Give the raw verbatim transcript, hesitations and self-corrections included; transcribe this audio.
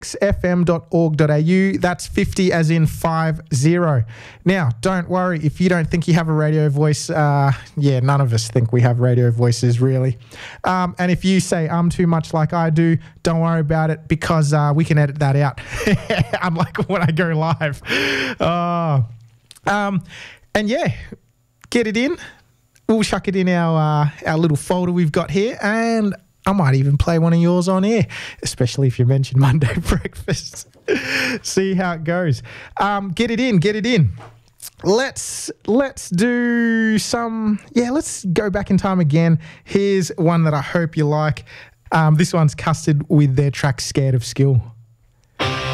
f m dot org dot a u. That's fifty as in five zero. Now, don't worry if you don't think you have a radio voice. Uh, yeah, none of us think we have radio voices, really. Um, and if you say um too much like I do, don't worry about it because uh, we can edit that out. Unlike when I go live. Oh. Um, and yeah, get it in. We'll chuck it in our uh, our little folder we've got here, and I might even play one of yours on air, especially if you mention Monday breakfast. See how it goes. Um, get it in, get it in. Let's let's do some. Yeah, let's go back in time again. Here's one that I hope you like. Um, this one's Custard with their track "Scared of Skill."